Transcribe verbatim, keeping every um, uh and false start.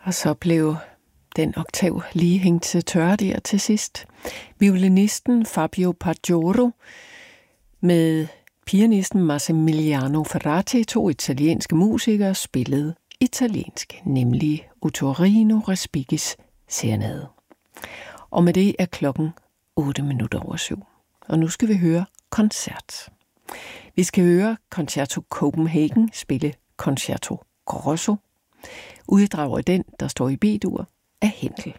Og så blev den oktav lige hængt til tørre der til sidst. Violinisten Fabio Paggioro med pianisten Massimiliano Ferrati, to italienske musikere, spillede italiensk, nemlig Ottorino Respighi's Serenade. Og med det er klokken otte minutter over syv. Og nu skal vi høre koncert. Vi skal høre Concerto Copenhagen spille Concerto Grosso. Uddrag af den, der står i B-dur, af Händel.